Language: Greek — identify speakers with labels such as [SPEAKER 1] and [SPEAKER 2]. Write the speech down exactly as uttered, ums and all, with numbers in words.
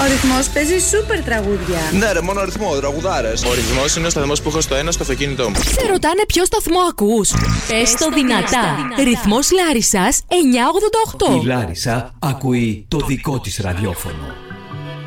[SPEAKER 1] Ο Ρυθμός παίζει σούπερ τραγούδια.
[SPEAKER 2] Ναι, ρε, μόνο αριθμό, τραγουδάρες. Ο Ρυθμός είναι ο σταθμός που έχω στο ένα στο αυτοκίνητό μου.
[SPEAKER 3] Σε ρωτάνε ποιο σταθμό ακούς. Πες το δυνατά. Ρυθμός Λάρισσας εννιακόσια ογδόντα οκτώ.
[SPEAKER 4] Η Λάρισα ακούει το δικό της ραδιόφωνο.